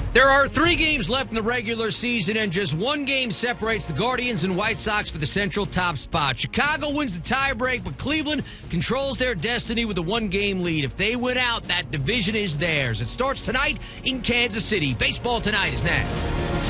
There are 3 games left in the regular season, and just 1 game separates the Guardians and White Sox for the central top spot. Chicago wins the tiebreak, but Cleveland controls their destiny with a 1-game lead. If they win out, that division is theirs. It starts tonight in Kansas City. Baseball Tonight is next.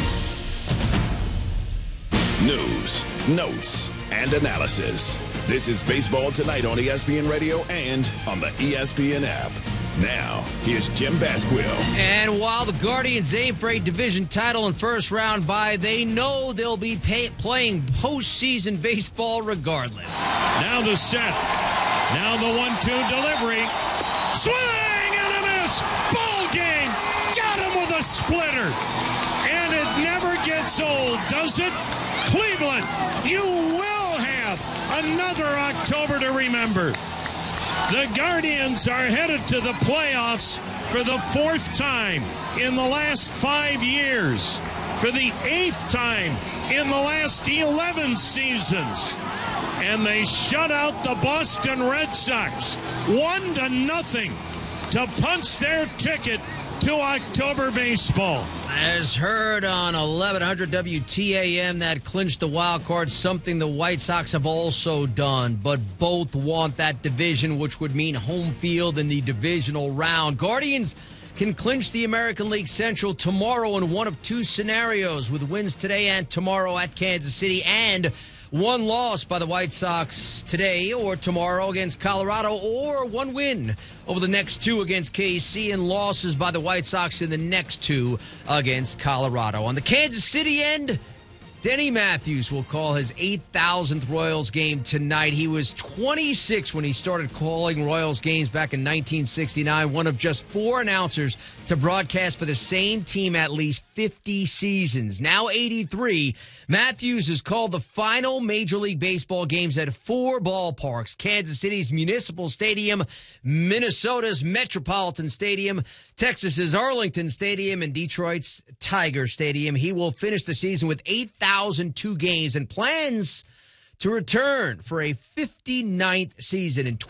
News, notes, and analysis. This is Baseball Tonight on ESPN Radio and on the ESPN app. Now, here's Jim Basquill. And while the Guardians aim for a division title and first round bye, they know they'll be playing postseason baseball regardless. Now the set. Now the 1-2 delivery. Swing and a miss. Ball game. Got him with a splitter. And it never gets old, does it? Cleveland, you will have another October to remember. The Guardians are headed to the playoffs for the 4th time in the last 5 years, for the 8th time in the last 11 seasons. And they shut out the Boston Red Sox 1-0 to punch their ticket to October baseball. As heard on 1100 WTAM, that clinched the wild card, something the White Sox have also done, but both want that division, which would mean home field in the divisional round. Guardians can clinch the American League Central tomorrow in one of 2 scenarios, with wins today and tomorrow at Kansas City, and 1 loss by the White Sox today or tomorrow against Colorado, or 1 win over the next 2 against KC, and losses by the White Sox in the next 2 against Colorado. On the Kansas City end, Denny Matthews will call his 8,000th Royals game tonight. He was 26 when he started calling Royals games back in 1969, one of just 4 announcers to broadcast for the same team at least 50 seasons. Now 83, Matthews has called the final Major League Baseball games at 4 ballparks: Kansas City's Municipal Stadium, Minnesota's Metropolitan Stadium, Texas's Arlington Stadium, and Detroit's Tiger Stadium. He will finish the season with 8,002 games and plans to return for a 59th season in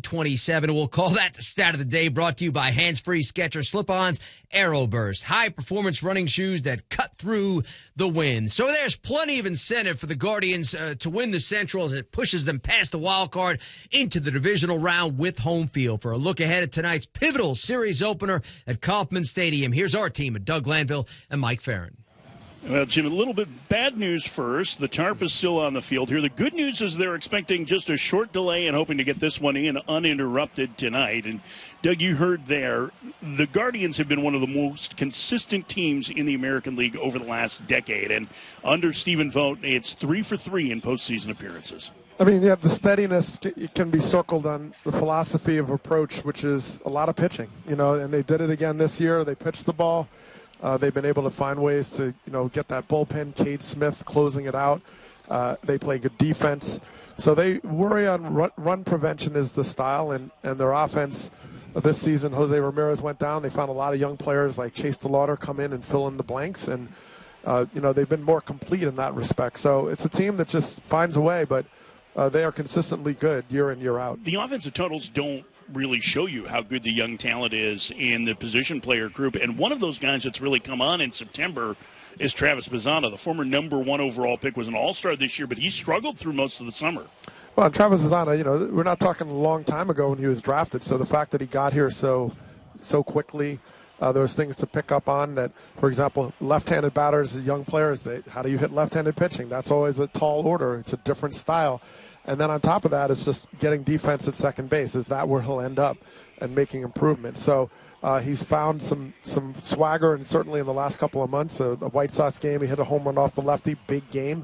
2027. We'll call that the stat of the day, brought to you by Hands-Free Skechers Slip-Ons Aeroburst, high-performance running shoes that cut through the wind. So there's plenty of incentive for the Guardians to win the Central as it pushes them past the wild card into the divisional round with home field. For a look ahead at tonight's pivotal series opener at Kauffman Stadium, here's our team of Doug Glanville and Mike Farron. Well, Jim, a little bit bad news first. The tarp is still on the field here. The good news is they're expecting just a short delay and hoping to get this one in uninterrupted tonight. And, Doug, you heard there, the Guardians have been one of the most consistent teams in the American League over the last decade. And under Stephen Vogt, it's 3 for 3 in postseason appearances. I mean, yeah, the steadiness can be circled on the philosophy of approach, which is a lot of pitching, and they did it again this year. They pitched the ball. They've been able to find ways to, get that bullpen. Cade Smith closing it out. They play good defense. So they worry on run prevention is the style, and their offense this season. Jose Ramirez went down. They found a lot of young players like Chase DeLauder come in and fill in the blanks, and they've been more complete in that respect. So it's a team that just finds a way, but they are consistently good year in, year out. The offensive totals don't really show you how good the young talent is in the position player group. And one of those guys that's really come on in September is Travis Bazzana. The former #1 overall pick was an all-star this year, but he struggled through most of the summer. Well, Travis Bazzana, we're not talking a long time ago when he was drafted. So the fact that he got here so quickly, there's things to pick up on that, for example, left-handed batters, young players, how do you hit left-handed pitching? That's always a tall order. It's a different style. And then on top of that, it's just getting defense at second base. Is that where he'll end up and making improvements? So he's found some swagger, and certainly in the last couple of months, the White Sox game, he hit a home run off the lefty, big game.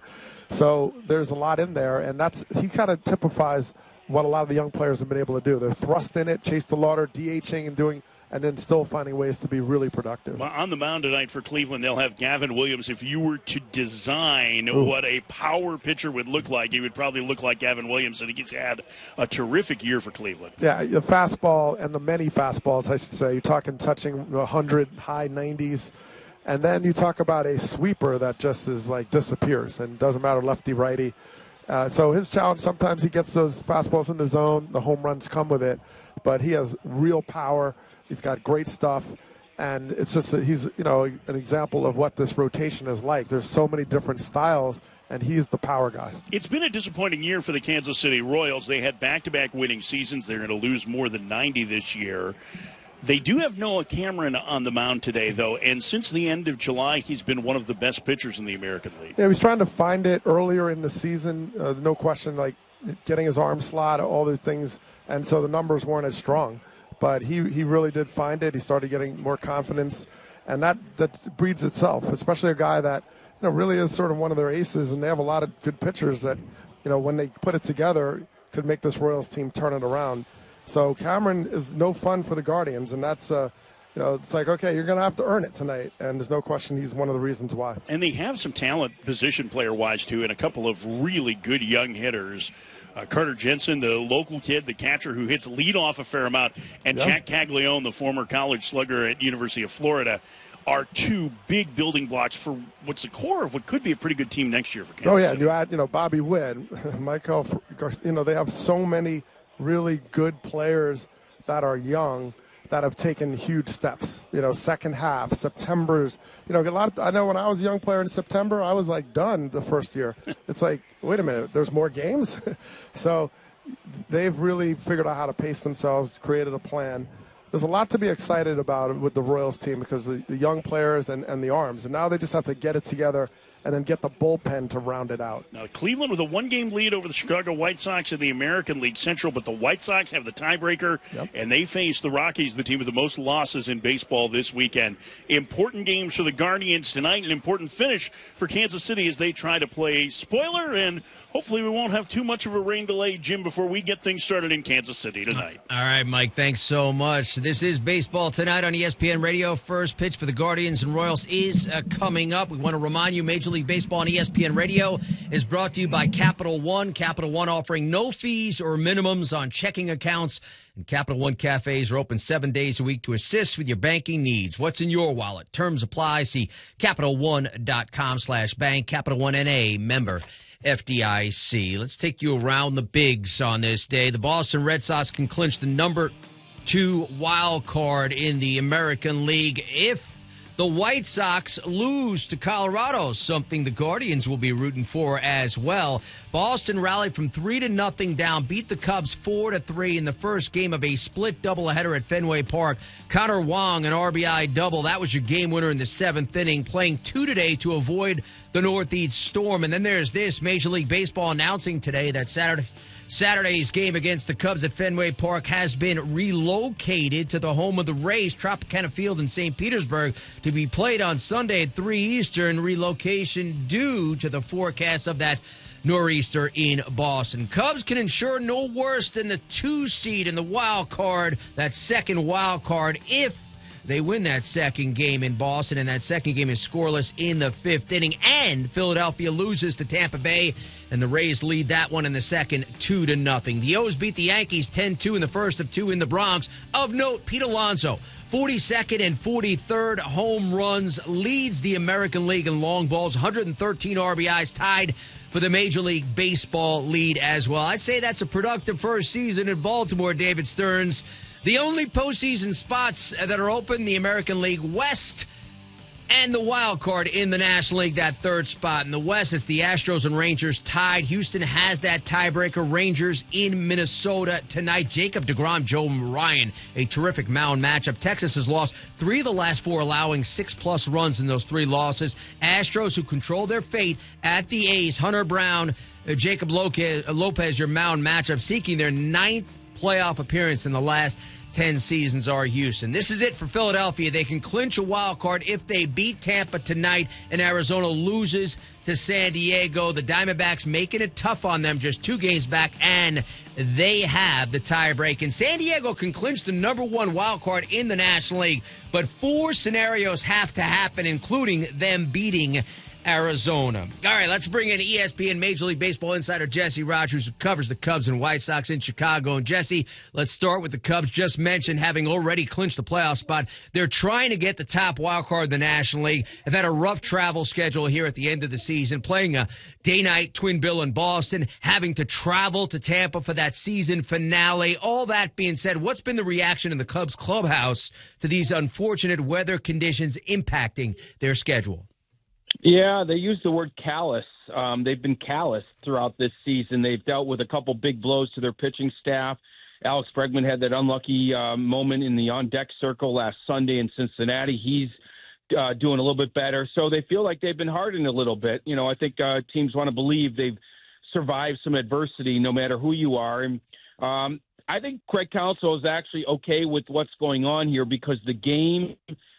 So there's a lot in there, and he kind of typifies what a lot of the young players have been able to do. They're thrust in it, Chase DeLauder, DHing and then still finding ways to be really productive. Well, on the mound tonight for Cleveland, they'll have Gavin Williams. If you were to design what a power pitcher would look like, he would probably look like Gavin Williams, and he's had a terrific year for Cleveland. Yeah, the fastball and the many fastballs, I should say. You're talking touching 100, high 90s. And then you talk about a sweeper that just is disappears and doesn't matter lefty, righty. So his challenge, sometimes he gets those fastballs in the zone. The home runs come with it. But he has real power. He's got great stuff. And it's just that he's, an example of what this rotation is like. There's so many different styles, and he's the power guy. It's been a disappointing year for the Kansas City Royals. They had back-to-back winning seasons. They're going to lose more than 90 this year. They do have Noah Cameron on the mound today, though, and since the end of July, he's been one of the best pitchers in the American League. Yeah, he was trying to find it earlier in the season, no question, like getting his arm slot, all these things, and so the numbers weren't as strong. But he really did find it. He started getting more confidence, and that breeds itself, especially a guy that really is sort of one of their aces, and they have a lot of good pitchers that, when they put it together, could make this Royals team turn it around. So Cameron is no fun for the Guardians, and that's, it's like, okay, you're going to have to earn it tonight, and there's no question he's one of the reasons why. And they have some talent position player-wise, too, and a couple of really good young hitters. Carter Jensen, the local kid, the catcher who hits leadoff a fair amount, and Jack Caglione, the former college slugger at University of Florida, are two big building blocks for what's the core of what could be a pretty good team next year for Kansas City. And you add, Bobby Witt, Michael, they have so many really good players that are young that have taken huge steps. Second half, September's, a lot I know when I was a young player in September, I was like done the first year. It's like, wait a minute, there's more games? So they've really figured out how to pace themselves, created a plan. There's a lot to be excited about with the Royals team because the young players and the arms. And now they just have to get it together and then get the bullpen to round it out. Now, Cleveland with a one-game lead over the Chicago White Sox in the American League Central, but the White Sox have the tiebreaker, and they face the Rockies, the team with the most losses in baseball this weekend. Important games for the Guardians tonight, an important finish for Kansas City as they try to play spoiler, and hopefully we won't have too much of a rain delay, Jim, before we get things started in Kansas City tonight. All right, Mike, thanks so much. This is Baseball Tonight on ESPN Radio. First pitch for the Guardians and Royals is coming up. We want to remind you, Major League Baseball on ESPN Radio is brought to you by Capital One. Capital One offering no fees or minimums on checking accounts. And Capital One cafes are open 7 days a week to assist with your banking needs. What's in your wallet? Terms apply. See CapitalOne.com/bank. Capital One NA, member FDIC. Let's take you around the bigs on this day. The Boston Red Sox can clinch the number 2 wild card in the American League if the White Sox lose to Colorado, something the Guardians will be rooting for as well. Boston rallied from 3-0 down, beat the Cubs 4-3 in the first game of a split doubleheader at Fenway Park. Connor Wong, an RBI double. That was your game winner in the 7th inning, playing 2 today to avoid the Northeast storm. And then there's this, Major League Baseball announcing today that Saturday's game against the Cubs at Fenway Park has been relocated to the home of the Rays, Tropicana Field in St. Petersburg, to be played on Sunday at 3 Eastern. Relocation due to the forecast of that nor'easter in Boston. Cubs can ensure no worse than the 2 seed in the wild card, that second wild card, if they win that second game in Boston, and that second game is scoreless in the 5th inning, and Philadelphia loses to Tampa Bay, and the Rays lead that one in the second 2-0. The O's beat the Yankees 10-2 in the first of 2 in the Bronx. Of note, Pete Alonso, 42nd and 43rd home runs, leads the American League in long balls, 113 RBIs, tied for the Major League Baseball lead as well. I'd say that's a productive first season in Baltimore, David Stearns. The only postseason spots that are open, the American League West and the wild card in the National League, that third spot. In the West, it's the Astros and Rangers tied. Houston has that tiebreaker. Rangers in Minnesota tonight. Jacob deGrom, Joe Ryan, a terrific mound matchup. Texas has lost 3 of the last 4, allowing 6+ runs in those 3 losses. Astros, who control their fate at the A's. Hunter Brown, Jacob Lopez, your mound matchup, seeking their 9th playoff appearance in the last 10 seasons are Houston. This is it for Philadelphia. They can clinch a wild card if they beat Tampa tonight and Arizona loses to San Diego. The Diamondbacks making it tough on them, just 2 games back, and they have the tiebreak. And San Diego can clinch the number 1 wild card in the National League, but 4 scenarios have to happen, including them beating Arizona. All right, let's bring in ESPN Major League Baseball insider Jesse Rogers, who covers the Cubs and White Sox in Chicago. And Jesse, let's start with the Cubs. Just mentioned having already clinched the playoff spot. They're trying to get the top wild card in the National League. Have had a rough travel schedule here at the end of the season, playing a day-night twin bill in Boston, having to travel to Tampa for that season finale. All that being said, what's been the reaction in the Cubs clubhouse to these unfortunate weather conditions impacting their schedule? Yeah, they use the word callous. They've been callous throughout this season. They've dealt with a couple big blows to their pitching staff. Alex Bregman had that unlucky moment in the on-deck circle last Sunday in Cincinnati. He's doing a little bit better. So they feel like they've been hardened a little bit. You know, I think teams want to believe they've survived some adversity no matter who you are. And I think Craig Counsell is actually okay with what's going on here because the game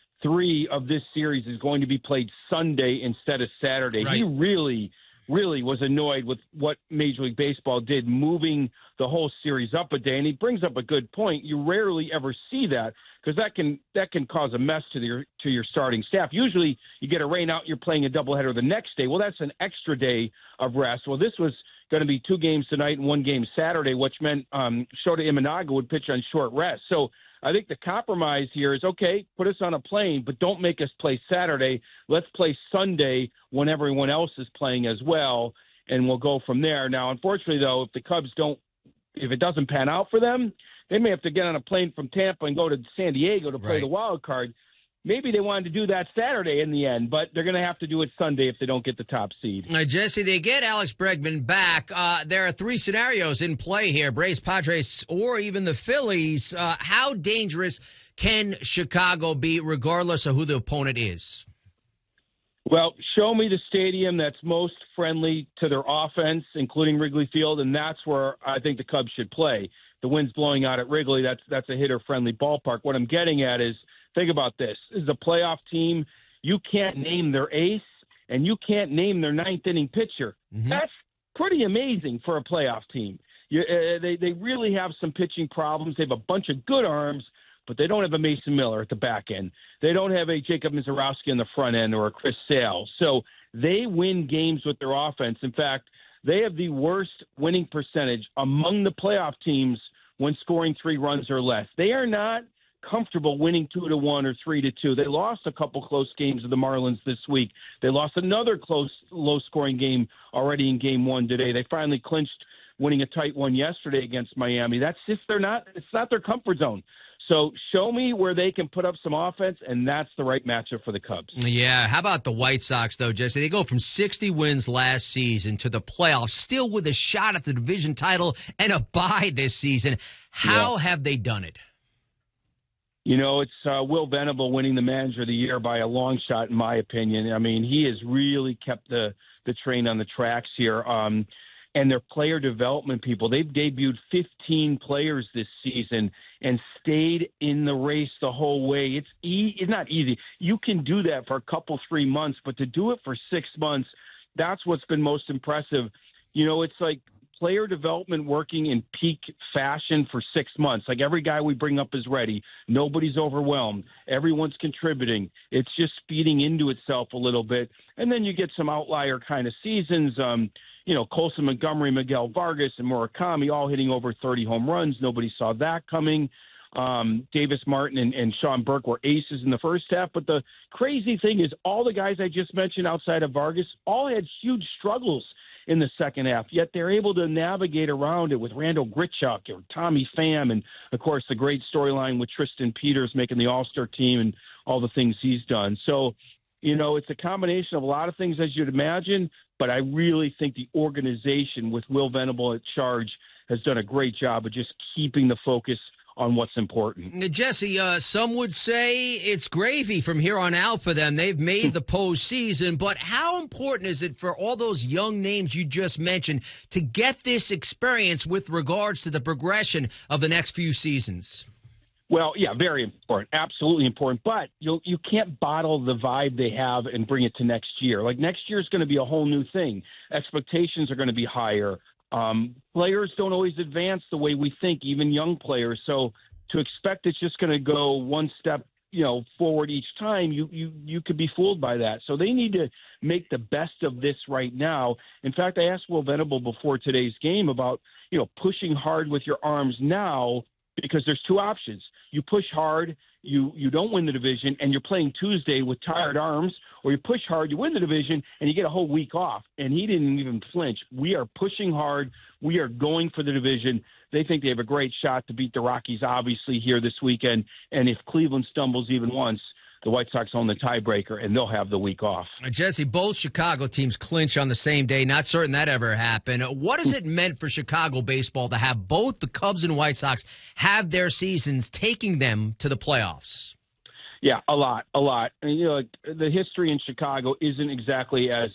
3 of this series is going to be played Sunday instead of Saturday. Right. He really was annoyed with what Major League Baseball did, moving the whole series up a day. And he brings up a good point. You rarely ever see that because that can cause a mess to your starting staff. Usually you get a rain out, you're playing a doubleheader the next day. Well, that's an extra day of rest. Well, this was going to be 2 games tonight and 1 game Saturday, which meant Shota Imanaga would pitch on short rest. So I think the compromise here is, okay, put us on a plane, but don't make us play Saturday. Let's play Sunday when everyone else is playing as well, and we'll go from there. Now, unfortunately, though, if the Cubs if it doesn't pan out for them, they may have to get on a plane from Tampa and go to San Diego to play the wild card. Maybe they wanted to do that Saturday in the end, but they're going to have to do it Sunday if they don't get the top seed. Jesse, they get Alex Bregman back. There are 3 scenarios in play here, Braves, Padres, or even the Phillies. How dangerous can Chicago be regardless of who the opponent is? Well, show me the stadium that's most friendly to their offense, including Wrigley Field, and that's where I think the Cubs should play. The wind's blowing out at Wrigley. That's a hitter-friendly ballpark. What I'm getting at is, think about this. This is a playoff team. You can't name their ace, and you can't name their 9th-inning pitcher. Mm-hmm. That's pretty amazing for a playoff team. They really have some pitching problems. They have a bunch of good arms, but they don't have a Mason Miller at the back end. They don't have a Jacob Mizorowski in the front end or a Chris Sale. So they win games with their offense. In fact, they have the worst winning percentage among the playoff teams when scoring 3 runs or less. They are not comfortable winning 2-1 or 3-2. They lost a couple close games to the Marlins this week. They lost another close, low-scoring game already in Game 1 today. They finally clinched winning a tight one yesterday against Miami. That's just it's not their comfort zone. So show me where they can put up some offense, and that's the right matchup for the Cubs. Yeah, how about the White Sox, though, Jesse? They go from 60 wins last season to the playoffs, still with a shot at the division title and a bye this season. How have they done it? You know, it's Will Venable winning the Manager of the Year by a long shot, in my opinion. I mean, he has really kept the train on the tracks here. And their player development people, they've debuted 15 players this season and stayed in the race the whole way. It's not easy. You can do that for a couple, 3 months, but to do it for 6 months, that's what's been most impressive. You know, it's like player development working in peak fashion for 6 months. Like every guy we bring up is ready. Nobody's overwhelmed. Everyone's contributing. It's just speeding into itself a little bit. And then you get some outlier kind of seasons. You know, Colson Montgomery, Miguel Vargas, and Murakami all hitting over 30 home runs. Nobody saw that coming. Davis Martin and Sean Burke were aces in the first half. But the crazy thing is all the guys I just mentioned outside of Vargas all had huge struggles in the second half, yet they're able to navigate around it with Randall Grichuk or Tommy Pham, and, of course, the great storyline with Tristan Peters making the All-Star team and all the things he's done. So, you know, it's a combination of a lot of things, as you'd imagine, but I really think the organization with Will Venable at charge has done a great job of just keeping the focus on what's important. Jesse, some would say it's gravy from here on out for them. They've made the postseason, but how important is it for all those young names you just mentioned to get this experience with regards to the progression of the next few seasons? Well, yeah, very important, absolutely important. But you can't bottle the vibe they have and bring it to next year. Like next year is going to be a whole new thing. Expectations are going to be higher. Players don't always advance the way we think, even young players. So to expect it's just going to go one step, forward each time, you could be fooled by that. So they need to make the best of this right now. In fact, I asked Will Venable before today's game about, pushing hard with your arms now, because there's two options. You push hard, you don't win the division, and you're playing Tuesday with tired arms, or you push hard, you win the division, and you get a whole week off. And he didn't even flinch. We are pushing hard. We are going for the division. They think they have a great shot to beat the Rockies, obviously, here this weekend. And if Cleveland stumbles even once, the White Sox own the tiebreaker, and they'll have the week off. Jesse, both Chicago teams clinch on the same day. Not certain that ever happened. What has it meant for Chicago baseball to have both the Cubs and White Sox have their seasons taking them to the playoffs? Yeah, a lot. And, the history in Chicago isn't exactly as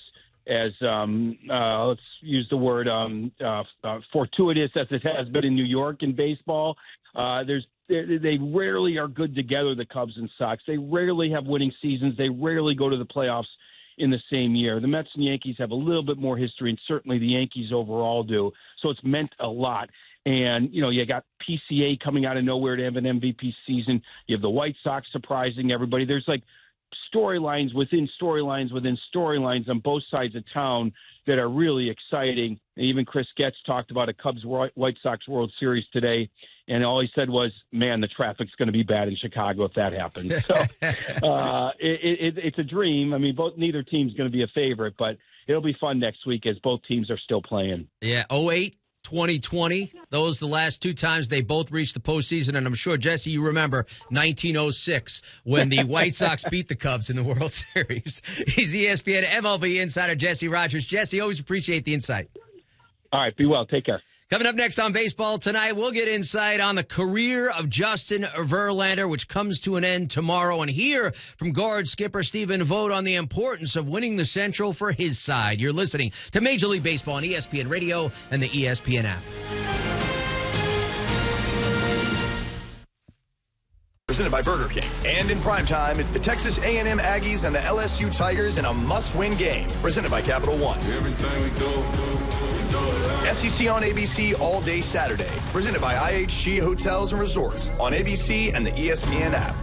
let's use the word fortuitous as it has been in New York in baseball. They rarely are good together, the Cubs and Sox. They rarely have winning seasons. They rarely go to the playoffs in the same year. The Mets and Yankees have a little bit more history, and certainly the Yankees overall do. So it's meant a lot. And, you got PCA coming out of nowhere to have an MVP season. You have the White Sox surprising everybody. There's like storylines within storylines within storylines on both sides of town that are really exciting. And even Chris Getz talked about a Cubs-White Sox World Series today, and all he said was, man, the traffic's going to be bad in Chicago if that happens. So it's a dream. I mean, neither team's going to be a favorite, but it'll be fun next week as both teams are still playing. Yeah, 08. 2020, those the last two times they both reached the postseason, and I'm sure, Jesse, you remember 1906 when the White Sox beat the Cubs in the World Series. He's ESPN MLB insider Jesse Rogers. Jesse, always appreciate the insight. All right, be well. Take care. Coming up next on Baseball Tonight, we'll get insight on the career of Justin Verlander, which comes to an end tomorrow, and hear from guard skipper Stephen Vogt on the importance of winning the Central for his side. You're listening to Major League Baseball on ESPN Radio and the ESPN app. Presented by Burger King. And in primetime, it's the Texas A&M Aggies and the LSU Tigers in a must-win game. Presented by Capital One. Everything we do. SEC on ABC all day Saturday. Presented by IHG Hotels and Resorts on ABC and the ESPN app.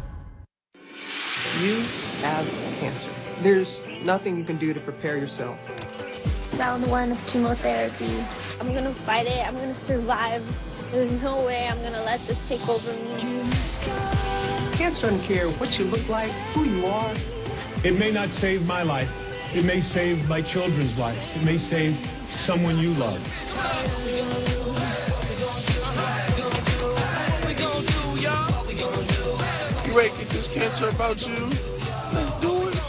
You have cancer. There's nothing you can do to prepare yourself. Round 1 of chemotherapy. I'm going to fight it. I'm going to survive. There's no way I'm going to let this take over me. Cancer doesn't care what you look like, who you are. It may not save my life. It may save my children's life. It may save someone you love. You ready to get this cancer about you? Let's do it.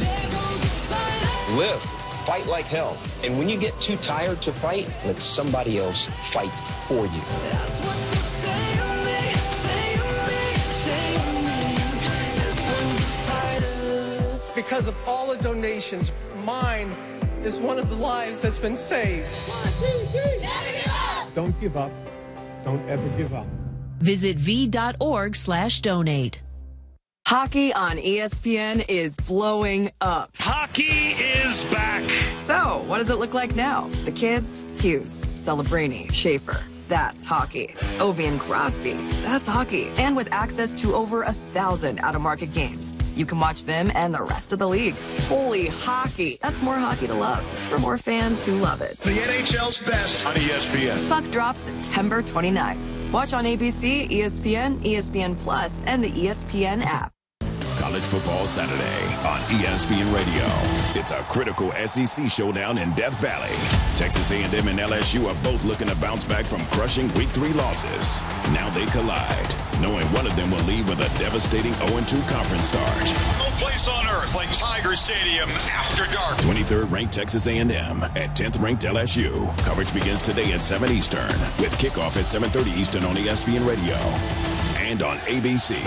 Live. Fight like hell. And when you get too tired to fight, let somebody else fight for you. That's what you say to me, say to me, say to me. This one's a fighter. Because of all the donations, mine is one of the lives that's been saved. 1, 2, 3. Never give up. Don't give up. Don't ever give up. Visit v.org/donate. Hockey on ESPN is blowing up. Hockey is back. So, what does it look like now? The kids? Hughes, Celebrini, Schaefer. That's hockey. Ovi and Crosby. That's hockey. And with access to over 1,000 out-of-market games, you can watch them and the rest of the league. Holy hockey. That's more hockey to love for more fans who love it. The NHL's best on ESPN. Puck drops September 29th. Watch on ABC, ESPN, ESPN Plus, and the ESPN app. College Football Saturday on ESPN Radio. It's a critical SEC showdown in Death Valley. Texas A&M and LSU are both looking to bounce back from crushing Week 3 losses. Now they collide, knowing one of them will leave with a devastating 0-2 conference start. No place on earth like Tiger Stadium after dark. 23rd ranked Texas A&M at 10th ranked LSU. Coverage begins today at 7 Eastern with kickoff at 7:30 Eastern on ESPN Radio and on ABC.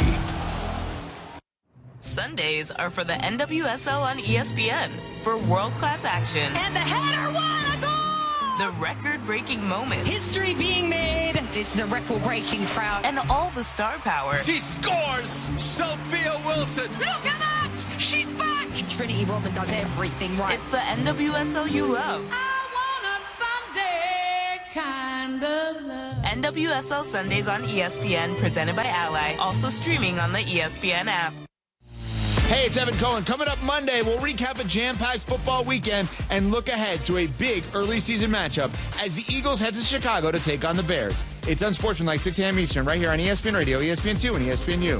Sundays are for the NWSL on ESPN for world-class action. And the header won a goal! The record-breaking moments. History being made. It's the record-breaking crowd. And all the star power. She scores! Sophia Wilson! Look at that! She's back! Trinity Rodman does everything right. It's the NWSL you love. I want a Sunday kind of love. NWSL Sundays on ESPN, presented by Ally, also streaming on the ESPN app. Hey, it's Evan Cohen. Coming up Monday, we'll recap a jam-packed football weekend and look ahead to a big early season matchup as the Eagles head to Chicago to take on the Bears. It's Unsportsmanlike, 6 a.m. Eastern, right here on ESPN Radio, ESPN2, and ESPNU.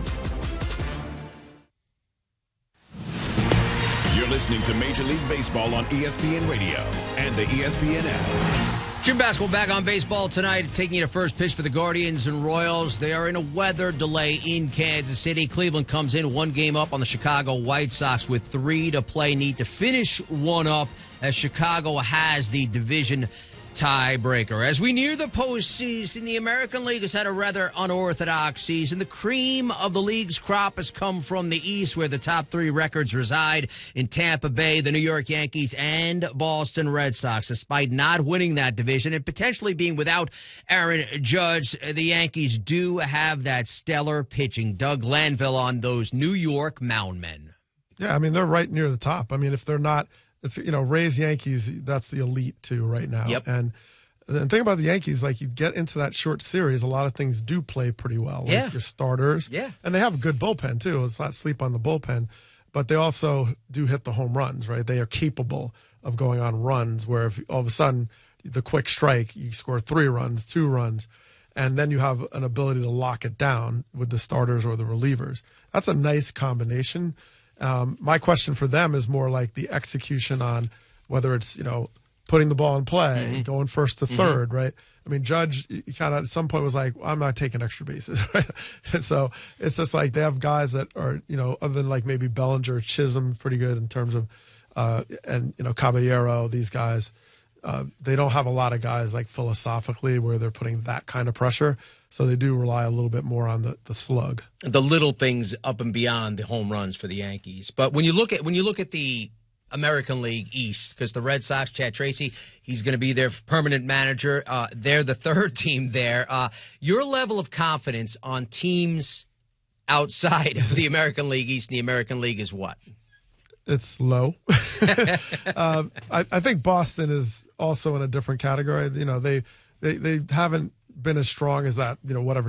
You're listening to Major League Baseball on ESPN Radio and the ESPN app. Jim Basketball back on baseball tonight, taking you to first pitch for the Guardians and Royals. They are in a weather delay in Kansas City. Cleveland comes in 1 game up on the Chicago White Sox with 3 to play. Need to finish one up as Chicago has the division tiebreaker. As we near the postseason, the American League has had a rather unorthodox season. The cream of the league's crop has come from the East, where the top 3 records reside in Tampa Bay, the New York Yankees, and Boston Red Sox. Despite not winning that division and potentially being without Aaron Judge, the Yankees do have that stellar pitching. Doug Glanville on those New York mound men. Yeah, I mean, they're right near the top. I mean, if they're not, it's, Rays, Yankees, that's the elite two right now. Yep. And the thing about the Yankees, like, you get into that short series, a lot of things do play pretty well. Like your starters. Yeah. And they have a good bullpen, too. Let's not sleep on the bullpen. But they also do hit the home runs, right? They are capable of going on runs where if all of a sudden the quick strike, you score 3 runs, 2 runs, and then you have an ability to lock it down with the starters or the relievers. That's a nice combination. My question for them is more like the execution on whether it's, putting the ball in play, going first to third, right? I mean, Judge, he kind of at some point was like, I'm not taking extra bases, right? And so it's just like they have guys that are, other than like maybe Bellinger, Chisholm, pretty good in terms of, and, Caballero, these guys, they don't have a lot of guys like philosophically where they're putting that kind of pressure. So they do rely a little bit more on the slug. The little things up and beyond the home runs for the Yankees. But when you look at the American League East, because the Red Sox, Chad Tracy, he's going to be their permanent manager. They're the third team there. Your level of confidence on teams outside of the American League East and the American League is what? It's low. I think Boston is also in a different category. They haven't been as strong as that,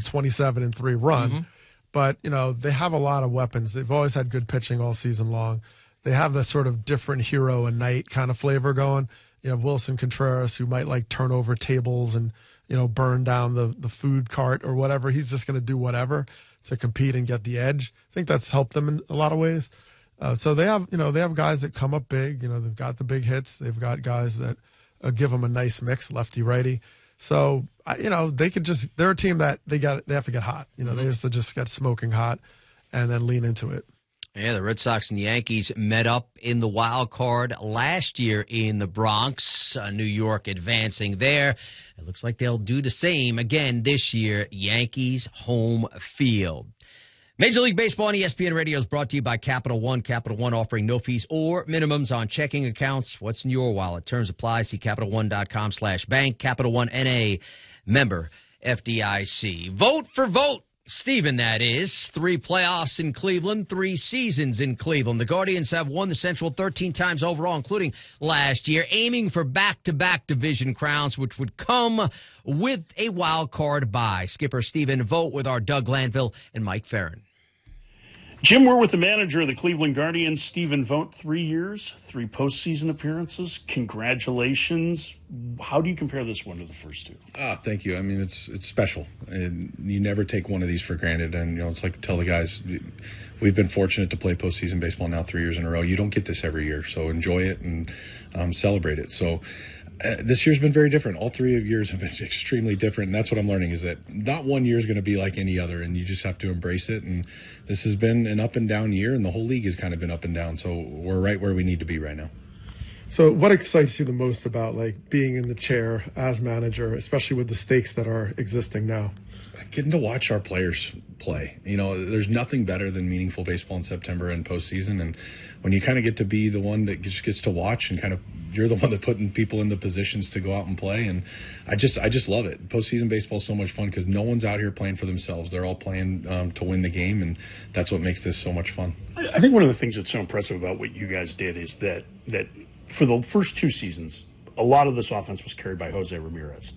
27-3 run. But, they have a lot of weapons. They've always had good pitching all season long. They have the sort of different hero and knight kind of flavor going. You have Wilson Contreras, who might like turn over tables and, burn down the food cart or whatever. He's just going to do whatever to compete and get the edge. I think that's helped them in a lot of ways. So they have guys that come up big. They've got the big hits. They've got guys that give them a nice mix, lefty righty. So they could they're a team that they have to get hot. They just get smoking hot and then lean into it. Yeah, the Red Sox and Yankees met up in the wild card last year in the Bronx. New York advancing there. It looks like they'll do the same again this year. Yankees home field. Major League Baseball on ESPN Radio is brought to you by Capital One. Capital One offering no fees or minimums on checking accounts. What's in your wallet? Terms apply. See CapitalOne.com/bank. Capital One NA, member FDIC. Vote for vote. Steven, that is. 3 playoffs in Cleveland, 3 seasons in Cleveland. The Guardians have won the Central 13 times overall, including last year, aiming for back-to-back division crowns, which would come with a wild card bye. Skipper Steven Vogt with our Doug Glanville and Mike Farron. Jim, we're with the manager of the Cleveland Guardians, Steven Vogt. 3 years, 3 postseason appearances. Congratulations. How do you compare this one to the first 2? Thank you. I mean, it's special, and you never take one of these for granted. And it's like tell the guys, we've been fortunate to play postseason baseball now 3 years in a row. You don't get this every year, so enjoy it and celebrate it. So. This year's been very different. All 3 years have been extremely different, and that's what I'm learning is that not one year is going to be like any other, and you just have to embrace it. And this has been an up and down year, and the whole league has kind of been up and down. So we're right where we need to be right now. So what excites you the most about being in the chair as manager, especially with the stakes that are existing now? Getting to watch our players play. There's nothing better than meaningful baseball in September and postseason, and when you kind of get to be the one that just gets to watch and kind of you're the one that putting people in the positions to go out and play, and I just love it. Postseason baseball is so much fun because no one's out here playing for themselves. They're all playing to win the game, and that's what makes this so much fun. I think one of the things that's so impressive about what you guys did is that for the first 2 seasons, a lot of this offense was carried by Jose Ramirez.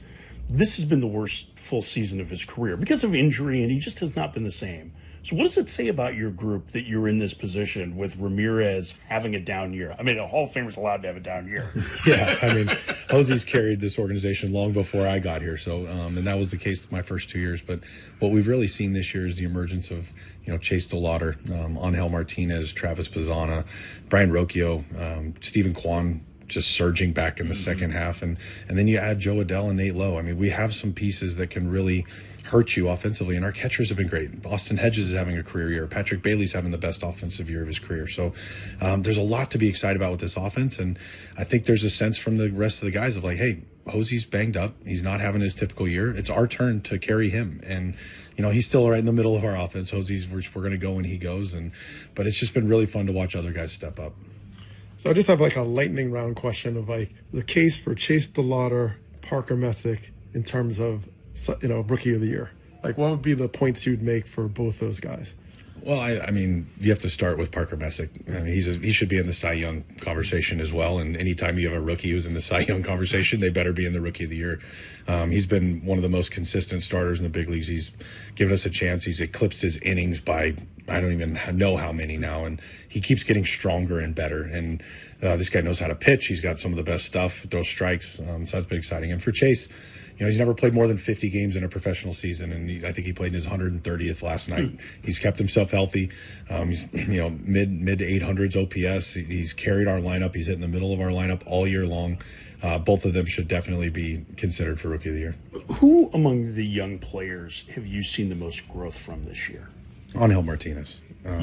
this has been the worst full season of his career because of injury, and he just has not been the same. So what does it say about your group that you're in this position with Ramirez having a down year? I mean, a Hall of Famer's allowed to have a down year. Yeah, I mean, Josie's carried this organization long before I got here, so and that was the case my first 2 years. But what we've really seen this year is the emergence of Chase DeLauder, Angel Martinez, Travis Pizzana, Brian Rocchio, Stephen Kwan just surging back in the second half, and then you add Joe Adell and Nate Lowe. I mean, we have some pieces that can really hurt you offensively, and our catchers have been great. Austin Hedges is having a career year. Patrick Bailey's having the best offensive year of his career. So there's a lot to be excited about with this offense, and I think there's a sense from the rest of the guys of like, hey, Hosie's banged up. He's not having his typical year. It's our turn to carry him, and he's still right in the middle of our offense. Hosie's, we're going to go when he goes, but it's just been really fun to watch other guys step up. So I just have like a lightning round question of like the case for Chase DeLauder, Parker Messick in terms of Rookie of the Year. Like, what would be the points you'd make for both those guys? Well, I mean, you have to start with Parker Messick. I mean, he should be in the Cy Young conversation as well. And anytime you have a rookie who's in the Cy Young conversation, they better be in the Rookie of the Year. He's been one of the most consistent starters in the big leagues. He's given us a chance. He's eclipsed his innings by I don't even know how many now, and he keeps getting stronger and better. And this guy knows how to pitch. He's got some of the best stuff, throws strikes. So that's been exciting. And for Chase, he's never played more than 50 games in a professional season, and I think he played in his 130th last night. He's kept himself healthy. He's mid to 800s OPS. He's carried our lineup. He's hit in the middle of our lineup all year long. Both of them should definitely be considered for Rookie of the Year. Who among the young players have you seen the most growth from this year? Angel Martinez.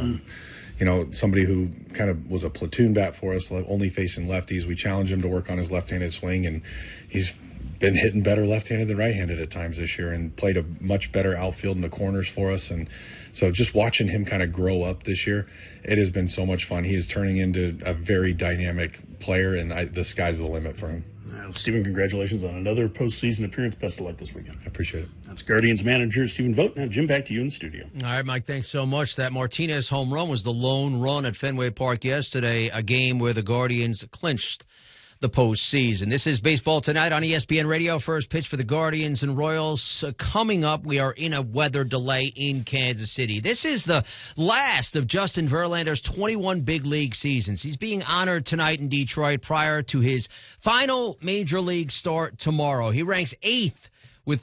Somebody who kind of was a platoon bat for us, only facing lefties. We challenged him to work on his left-handed swing, and he's been hitting better left-handed than right-handed at times this year, and played a much better outfield in the corners for us. And so just watching him kind of grow up this year, it has been so much fun. He is turning into a very dynamic player, and the sky's the limit for him. Stephen, congratulations on another postseason appearance. Best of luck this weekend. I appreciate it. That's Guardians manager Stephen Vogt. Now, Jim, back to you in the studio. All right, Mike, thanks so much. That Martinez home run was the lone run at Fenway Park yesterday, a game where the Guardians clinched the postseason. This is Baseball Tonight on ESPN Radio. First pitch for the Guardians and Royals. Coming up, we are in a weather delay in Kansas City. This is the last of Justin Verlander's 21 big league seasons. He's being honored tonight in Detroit prior to his final major league start tomorrow. He ranks 8th with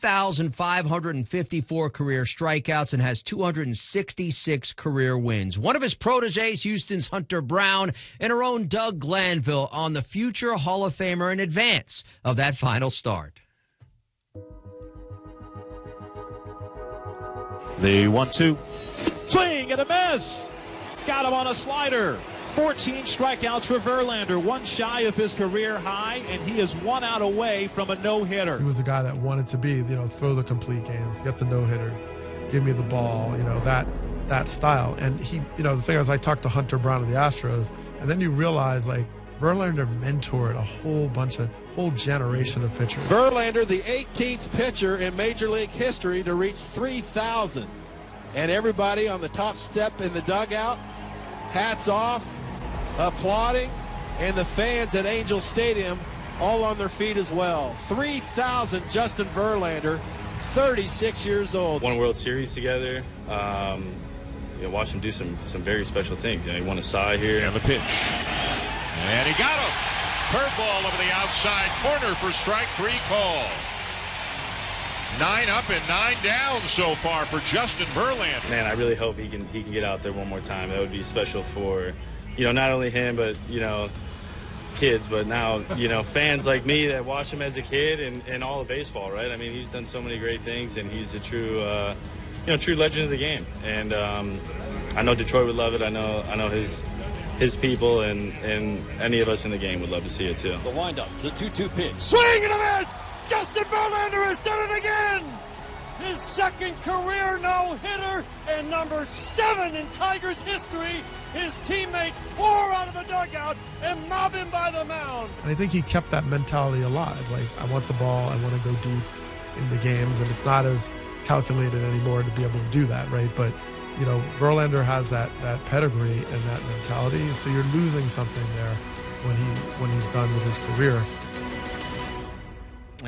3,554 career strikeouts and has 266 career wins. One of his proteges, Houston's Hunter Brown, and our own Doug Glanville on the future Hall of Famer in advance of that final start. The 1-2. Swing and a miss. Got him on a slider. 14 strikeouts for Verlander, one shy of his career high, and he is 1 out away from a no-hitter. He was the guy that wanted to be, throw the complete games, get the no-hitter, give me the ball, that style. And he, the thing is, I talked to Hunter Brown of the Astros, and then you realize, Verlander mentored a whole generation of pitchers. Verlander, the 18th pitcher in Major League history to reach 3,000. And everybody on the top step in the dugout, hats off, applauding, and the fans at Angel Stadium all on their feet as well. 3,000 Justin Verlander, 36 years old. Won a World Series together. Watched him do some very special things. He won a Cy here. And the pitch. And he got him. Curveball over the outside corner for strike 3 call. 9 up and 9 down so far for Justin Verlander. Man, I really hope he can get out there one more time. That would be special for, not only him, but, kids, but now, fans like me that watched him as a kid and all of baseball, right? I mean, he's done so many great things, and he's a true, true legend of the game. And I know Detroit would love it. I know his people and any of us in the game would love to see it too. The windup, the 2-2 pitch. Swing and a miss! Justin Verlander has done it again! His second career no-hitter and number 7 in Tigers history. His teammates pour out of the dugout and mob him by the mound. And I think he kept that mentality alive. I want the ball, I want to go deep in the games, and it's not as calculated anymore to be able to do that, right? But, Verlander has that pedigree and that mentality, so you're losing something there when he's done with his career. Yeah,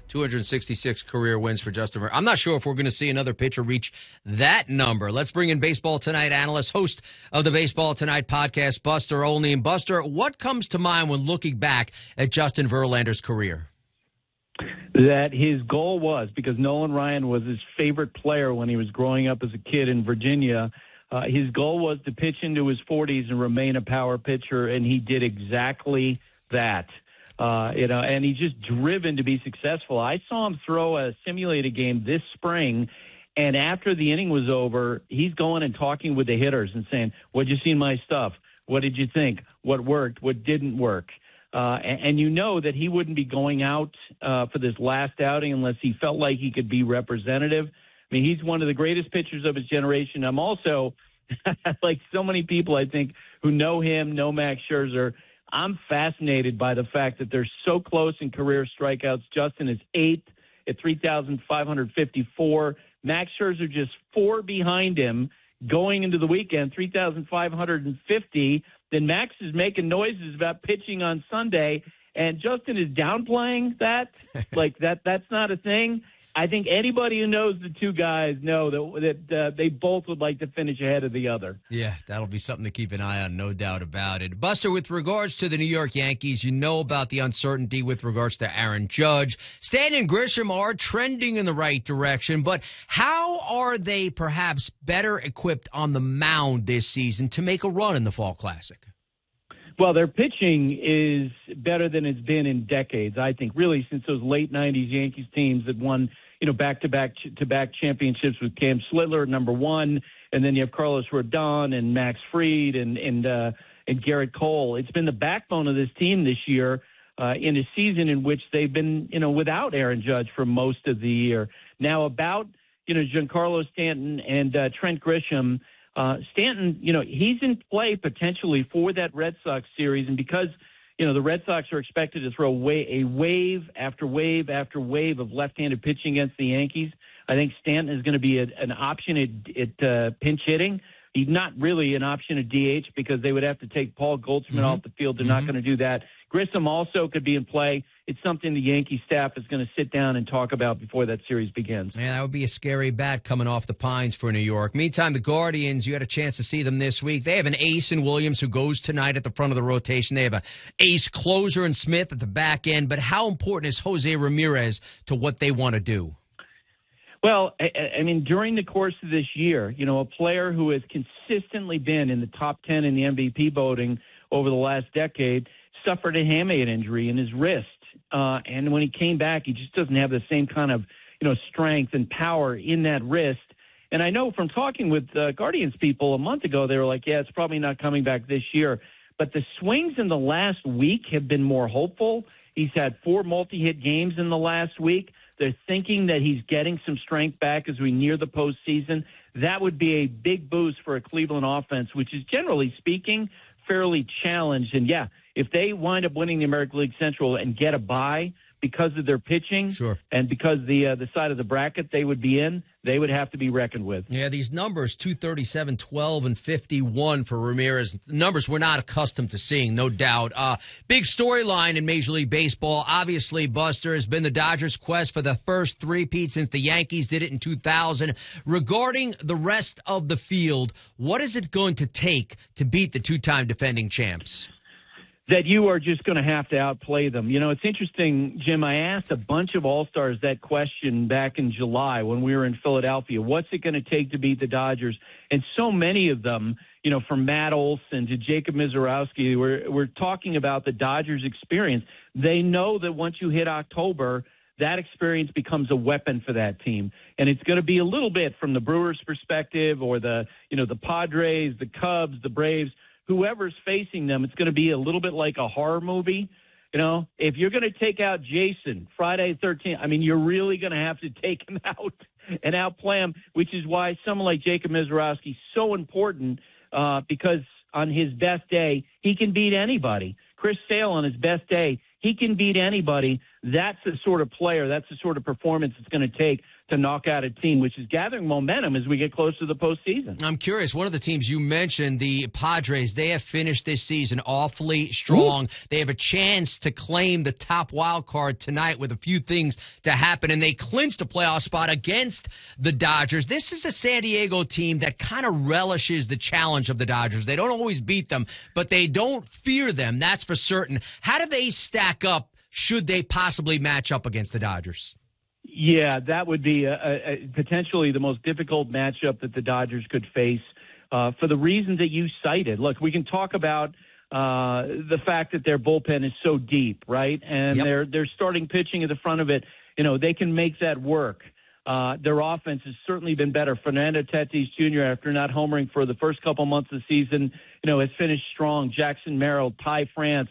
266 career wins for Justin Verlander. I'm not sure if we're going to see another pitcher reach that number. Let's bring in Baseball Tonight analyst, host of the Baseball Tonight podcast, Buster Olney. And Buster, what comes to mind when looking back at Justin Verlander's career? That his goal was, because Nolan Ryan was his favorite player when he was growing up as a kid in Virginia, his goal was to pitch into his 40s and remain a power pitcher, and he did exactly that. And he's just driven to be successful. I saw him throw a simulated game this spring, and after the inning was over, he's going and talking with the hitters and saying, "What'd you see in my stuff? What did you think? What worked? What didn't work?" And you know that he wouldn't be going out for this last outing unless he felt like he could be representative. I mean, he's one of the greatest pitchers of his generation. I'm also, like so many people, I think, who know him, know Max Scherzer, I'm fascinated by the fact that they're so close in career strikeouts. Justin is 8th at 3,554. Max Scherzer just 4 behind him going into the weekend, 3,550. Then Max is making noises about pitching on Sunday, and Justin is downplaying that. Like that's not a thing. I think anybody who knows the two guys know that they both would like to finish ahead of the other. Yeah, that'll be something to keep an eye on, no doubt about it. Buster, with regards to the New York Yankees, you know about the uncertainty with regards to Aaron Judge. Stanton and Grisham are trending in the right direction, but how are they perhaps better equipped on the mound this season to make a run in the Fall Classic? Well, their pitching is better than it's been in decades, I think, really since those late 90s Yankees teams that won back-to-back championships with Cam Slitler at number 1, and then you have Carlos Rodon and Max Fried and Garrett Cole. It's been the backbone of this team this year in a season in which they've been, without Aaron Judge for most of the year. Now about, Giancarlo Stanton and Trent Grisham. Stanton, he's in play potentially for that Red Sox series, and because the Red Sox are expected to throw a wave after wave after wave of left-handed pitching against the Yankees, I think Stanton is going to be an option at pinch hitting. He's not really an option at DH because they would have to take Paul Goldschmidt off the field. They're not going to do that. Grisham also could be in play. It's something the Yankee staff is going to sit down and talk about before that series begins. Yeah, that would be a scary bat coming off the Pines for New York. Meantime, the Guardians, you had a chance to see them this week. They have an ace in Williams who goes tonight at the front of the rotation. They have an ace closer in Smith at the back end. But how important is Jose Ramirez to what they want to do? Well, I mean, during the course of this year, a player who has consistently been in the top 10 in the MVP voting over the last decade suffered a hamate injury in his wrist. And when he came back, he just doesn't have the same kind of, strength and power in that wrist. And I know from talking with Guardians people a month ago, they were like, yeah, it's probably not coming back this year. But the swings in the last week have been more hopeful. He's had 4 multi-hit games in the last week. They're thinking that he's getting some strength back as we near the postseason. That would be a big boost for a Cleveland offense, which is generally speaking fairly challenged. And yeah, if they wind up winning the American League Central and get a bye because of their pitching, sure, and because the side of the bracket they would be in, they would have to be reckoned with. Yeah, these numbers, 237, 12, and 51 for Ramirez, numbers we're not accustomed to seeing, no doubt. Big storyline in Major League Baseball. Obviously, Buster, has been the Dodgers' quest for the first three-peat since the Yankees did it in 2000. Regarding the rest of the field, what is it going to take to beat the two-time defending champs? That you are just going to have to outplay them. It's interesting, Jim, I asked a bunch of All-Stars that question back in July when we were in Philadelphia. What's it going to take to beat the Dodgers? And so many of them, from Matt Olson to Jacob Mizorowski, we're talking about the Dodgers experience. They know that once you hit October, that experience becomes a weapon for that team. And it's going to be a little bit from the Brewers' perspective or the Padres, the Cubs, the Braves. Whoever's facing them, it's going to be a little bit like a horror movie. If you're going to take out Jason, Friday 13th, I mean, you're really going to have to take him out and outplay him, which is why someone like Jacob Mizorowski is so important because on his best day, he can beat anybody. Chris Sale on his best day, He can beat anybody. That's the sort of player, that's the sort of performance it's going to take to knock out a team, which is gathering momentum as we get close to the postseason. I'm curious, one of the teams you mentioned, the Padres, they have finished this season awfully strong. Ooh. They have a chance to claim the top wild card tonight with a few things to happen, and they clinched a playoff spot against the Dodgers. This is a San Diego team that kind of relishes the challenge of the Dodgers. They don't always beat them, but they don't fear them, that's for certain. How do they stack up should they possibly match up against the Dodgers? Yeah, that would be potentially the most difficult matchup that the Dodgers could face for the reasons that you cited. Look, we can talk about the fact that their bullpen is so deep, right? And their starting pitching at the front of it, they can make that work. Their offense has certainly been better. Fernando Tatis Jr., after not homering for the first couple months of the season, has finished strong. Jackson Merrill, Ty France.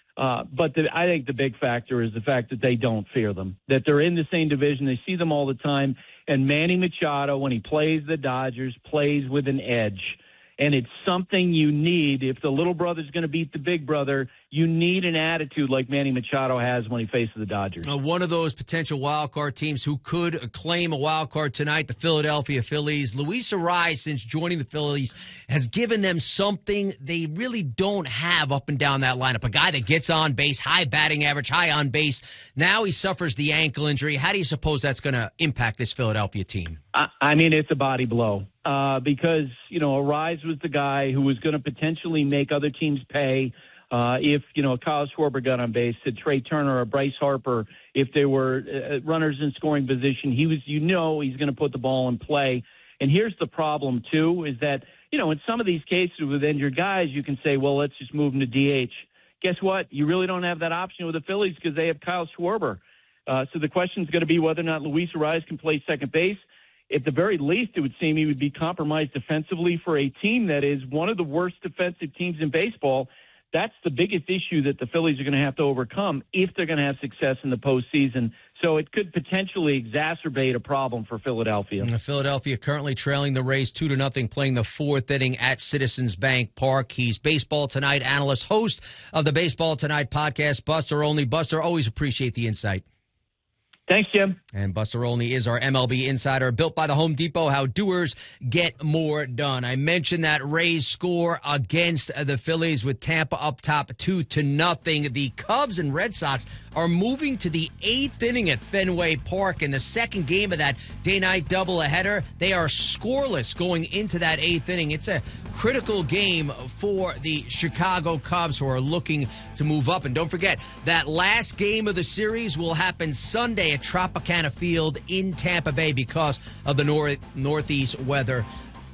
But I think the big factor is the fact that they don't fear them, that they're in the same division. They see them all the time. And Manny Machado, when he plays the Dodgers, plays with an edge. And it's something you need. If the little brother's going to beat the big brother, you need an attitude like Manny Machado has when he faces the Dodgers. One of those potential wild card teams who could claim a wild card tonight, the Philadelphia Phillies. Luis Arraez, since joining the Phillies, has given them something they really don't have up and down that lineup. A guy that gets on base, high batting average, high on base. Now he suffers the ankle injury. How do you suppose that's going to impact this Philadelphia team? I mean, it's a body blow because, Arraez was the guy who was going to potentially make other teams pay if, Kyle Schwarber got on base, to Trey Turner or Bryce Harper, if they were runners in scoring position, he's going to put the ball in play. And here's the problem, too, is that, in some of these cases with injured guys, you can say, well, let's just move them to DH. Guess what? You really don't have that option with the Phillies because they have Kyle Schwarber. So the question is going to be whether or not Luis Arraez can play second base. At the very least, it would seem he would be compromised defensively for a team that is one of the worst defensive teams in baseball. That's the biggest issue that the Phillies are going to have to overcome if they're going to have success in the postseason. So it could potentially exacerbate a problem for Philadelphia. Philadelphia currently trailing the Rays 2-0, playing the fourth inning at Citizens Bank Park. He's Baseball Tonight analyst, host of the Baseball Tonight podcast, Buster Olney. Buster, always appreciate the insight. Thanks, Jim. And Buster Olney is our MLB insider, built by the Home Depot, how doers get more done. I mentioned that Rays score against the Phillies with Tampa up top 2-0. The Cubs and Red Sox are moving to the eighth inning at Fenway Park in the second game of that day-night doubleheader. They are scoreless going into that eighth inning. It's a critical game for the Chicago Cubs, who are looking to move up. And don't forget, that last game of the series will happen Sunday at Tropicana Field in Tampa Bay because of the northeast weather,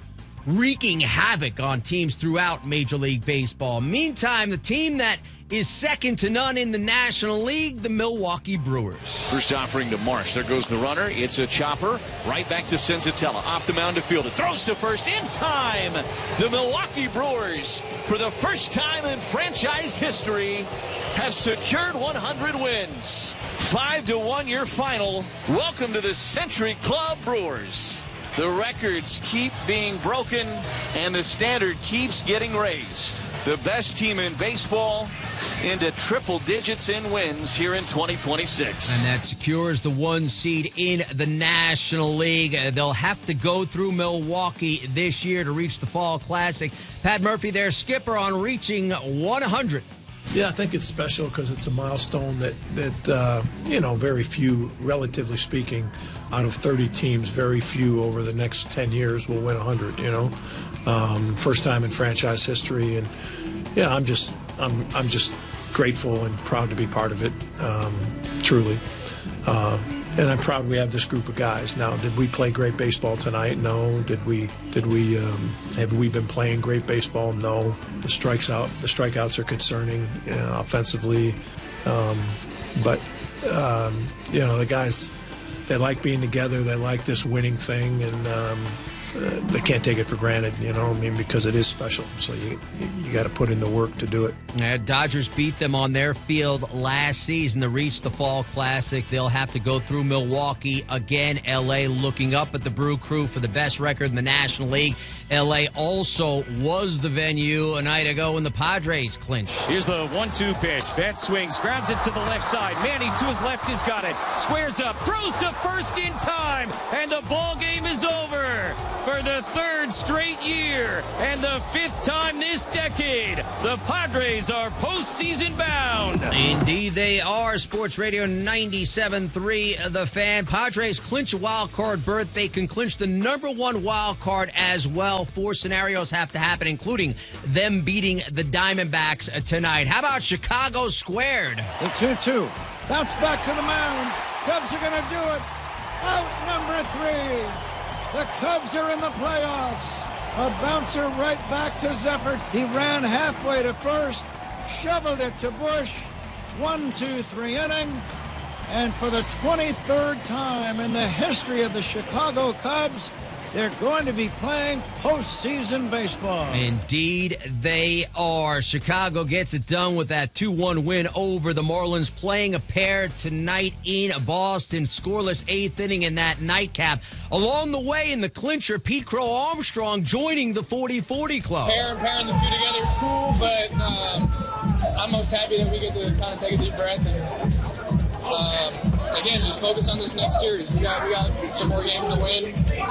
wreaking havoc on teams throughout Major League Baseball. Meantime, the team that is second to none in the National League, the Milwaukee Brewers. First offering to Marsh. There goes the runner. It's a chopper. Right back to Senzatella. Off the mound to field. It throws to first in time. The Milwaukee Brewers, for the first time in franchise history, have secured 100 wins. 5-1 your final. Welcome to the Century Club Brewers. The records keep being broken, and the standard keeps getting raised. The best team in baseball into triple digits in wins here in 2026. And that secures the 1 seed in the National League. They'll have to go through Milwaukee this year to reach the Fall Classic. Pat Murphy, their skipper, on reaching 100. Yeah, I think it's special because it's a milestone that very few, relatively speaking, out of 30 teams, very few over the next 10 years will win 100, First time in franchise history. And, yeah, I'm just grateful and proud to be part of it, truly. And I'm proud we have this group of guys. Now, did we play great baseball tonight? No. Have we been playing great baseball? No. The strikeouts are concerning offensively. But the guys, they like being together. They like this winning thing. And, they can't take it for granted, because it is special. So you got to put in the work to do it. Yeah, Dodgers beat them on their field last season to reach the Fall Classic. They'll have to go through Milwaukee again. L.A. looking up at the Brew Crew for the best record in the National League. L.A. also was the venue a night ago when the Padres clinched. Here's the 1-2 pitch. Bat swings, grabs it to the left side. Manny to his left has got it. Squares up, throws to first in time, and the ball game is over for the third straight year and the fifth time this decade. The Padres are postseason bound. Indeed, they are. Sports Radio 97.3, The Fan. Padres clinch a wild card berth. They can clinch the number one wild card as well. 4 scenarios have to happen, including them beating the Diamondbacks tonight. How about Chicago squared? The 2-2. Bounce back to the mound. Cubs are going to do it. Out number 3. The Cubs are in the playoffs. A bouncer right back to Zeffert. He ran halfway to first, shoveled it to Bush. 1-2-3 inning. And for the 23rd time in the history of the Chicago Cubs, they're going to be playing postseason baseball. Indeed, they are. Chicago gets it done with that 2-1 win over the Marlins, playing a pair tonight in Boston. Scoreless 8th inning in that nightcap. Along the way in the clincher, Pete Crow Armstrong joining the 40-40 club. Pairing the two together is cool, but I'm most happy that we get to kind of take a deep breath and again, just focus on this next series. We got some more games to win,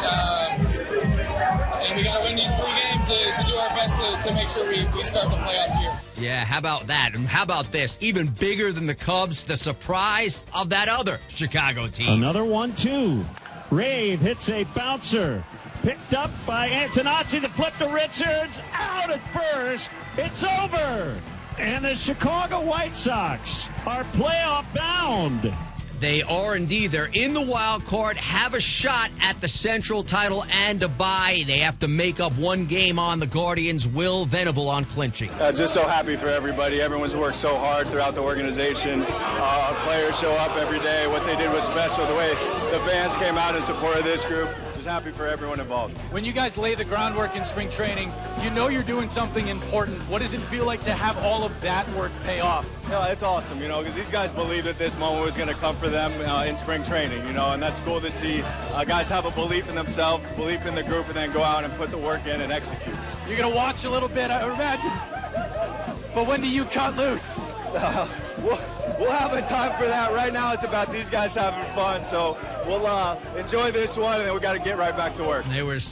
and we got to win these 3 games to do our best to make sure we start the playoffs here. Yeah, how about that? And how about this? Even bigger than the Cubs, the surprise of that other Chicago team. Another 1-2. Rave hits a bouncer. Picked up by Antonacci. The flip to Richards. Out at first. It's over. And the Chicago White Sox are playoff bound. They are indeed. They're in the wild card, have a shot at the Central title and a bye. They have to make up 1 game on the Guardians. Will Venable on clinching. Just so happy for everybody. Everyone's worked so hard throughout the organization. Our players show up every day. What they did was special. The way the fans came out in support of this group. Just happy for everyone involved. When you guys lay the groundwork in spring training, you know you're doing something important. What does it feel like to have all of that work pay off? Yeah, it's awesome, because these guys believed that this moment was going to come for them in spring training, and that's cool to see guys have a belief in themselves, belief in the group, and then go out and put the work in and execute. You're going to watch a little bit, I imagine. But when do you cut loose? We'll have a time for that. Right now it's about these guys having fun, so we'll enjoy this one, and then we got to get right back to work. They were